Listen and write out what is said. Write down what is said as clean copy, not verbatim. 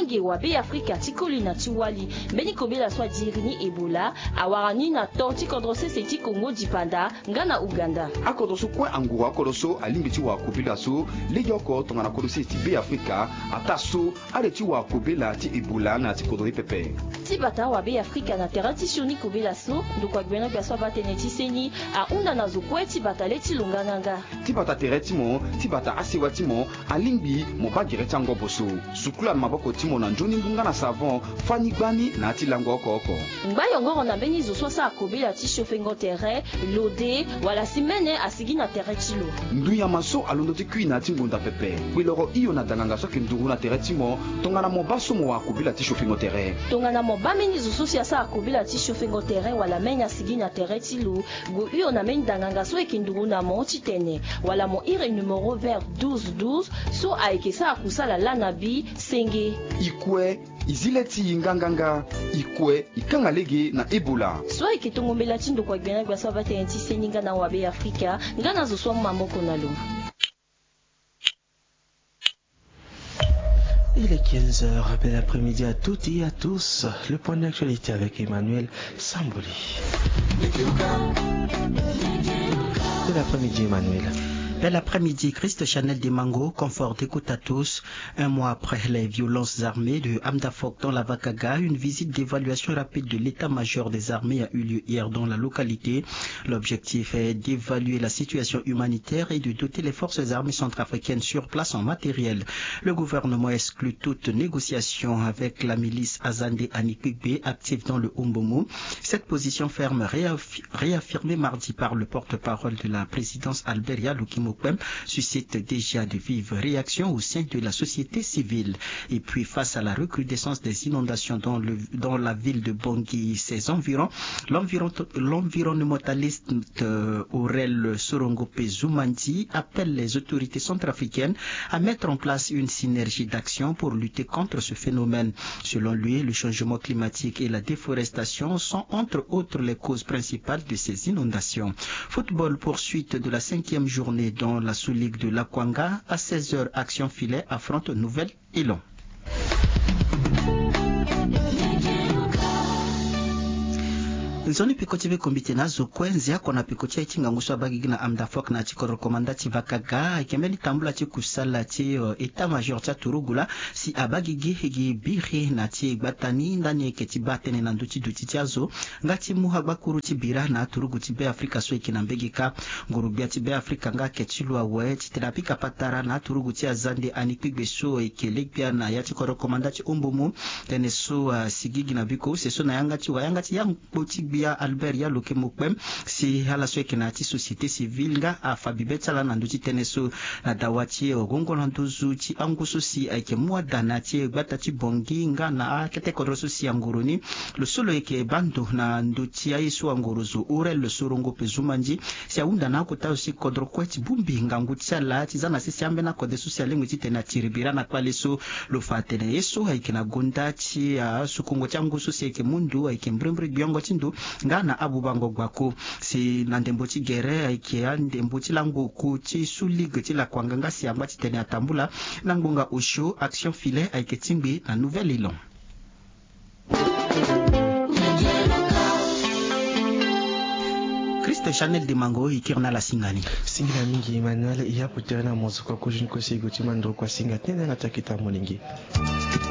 mingi wa be Afrika tikoli na tiwali mbeni kobela swa dirini Ebola awarani na torti kodrose seti Congo dipanda ngana Uganda akodoso kwa angura akodoso alimbiti wa kobela so lejoko tongana kodose ti be Afrika ataso aleti wa kobela ti Ebola na ti kodori pepe tibata wa be Afrika na terati shoni kobela so ndokwa gwena kwa swa batene tiseni a unda na zokwe tibata leti lunganganga tibata tereti mo tibata asewa timo alimbi mo ba direct ango boso sukula maboko timo na njoni mbunga na savon fani gbani na tilango oko mbayongo na beni zo sosa akobela ti chauffengo terrain lode wala simene asigi na terrain tilo nduya maso alondo ti kui na timbunda pepe kwiloro iyo na danganga soki ndungu na terrain timo tongana mo baso mo akobela ti chauffengo terrain tongana mo bameni zo sosa sa akobela ti chauffengo terrain wala meni asigi na terrain tilo go iyo na meni danganga so ekindungu na mo titene wala mo ire numéro vert 1212 so aikesa akusala lanabi senge ikwe izileti nganganga ikwe ikangalege na Ebola so ikitongombela tindo kwa gbena gwa sa bate ntiseni ngana wa be Afrika ngana zo so mamoko na lo. Il est 15h, bel après-midi à toutes et à tous. Le point d'actualité avec Emmanuel Samboli. Bel après-midi Emmanuel. Bel après-midi, Christ Chanel des Mango, confort d'écoute à tous. Un mois après les violences armées de Amdafok dans la Vakaga, une visite d'évaluation rapide de l'état-major des armées a eu lieu hier dans la localité. L'objectif est d'évaluer la situation humanitaire et de doter les forces armées centrafricaines sur place en matériel. Le gouvernement exclut toute négociation avec la milice Azande Anikigbe active dans le Umbomu. Cette position ferme réaffirmée mardi par le porte-parole de la présidence Albert Lukimo suscite déjà de vives réactions au sein de la société civile. Et puis face à la recrudescence des inondations dans la ville de Bangui et ses environs, l'environnementaliste Aurel Sorongope Zoumandi appelle les autorités centrafricaines à mettre en place une synergie d'action pour lutter contre ce phénomène. Selon lui, le changement climatique et la déforestation sont entre autres les causes principales de ces inondations. Football, poursuite de la 5e journée dans la sous-ligue de l'Akwanga. À 16h, Action Filet affronte Nouvelle-Élan. Nzoni pikotibe kombite nazo kwenzi yako na pikotia ichinga nguswa bagi na Amdafok na chikoro komanda chivakaga ikemeni tambula chikusala chi eta major cha turugula si abagigi higi biri na chi batani ndani eketi batene na nduchi duchi chazo ngati muha bakuru chibira na turugu chibe Afrika so ikinambegika ngurubia chibe Afrika nga kechilwa we chitirapika patara na turugu chia zande anikigbe so ikelegbia na ya chikoro komanda chi umbumu tene so sigigi na biko seso na yanga chi yang chibi ya Albert ya Lukimo Kwem si hala sweke na ti société civile nga afabibetala na nduchi teneso na dawachi ogongo na nduzu chi anguso si aike muada na chi gbata chi bongi nga na kete kodroso si anguruni lo solo eke bando na nduchi ya isu anguruzu ure lo sorongo pezumanji si aunda na kota si kodro kweti bumbi nga ngutala chi zana si ambe na kodesu si alengu chi tena chiribira na kwaleso lo fatene yeso aike na gonda chi sukungo changuso si eke mundu aike mbrembri biongo chindu ngana abubango gwako si nandembo chigere aikia ndembo chilango ku chi suligue chila kwanganga si amba chitene atambula nangonga usho Action Filet aiketimbi na Nouvelle-Élan. Christ Chanel de Mango ikirna la singani singa mingi Emmanuel iya puterna mozuko kujin ko sigo timandro kwa singa tena na takita moningi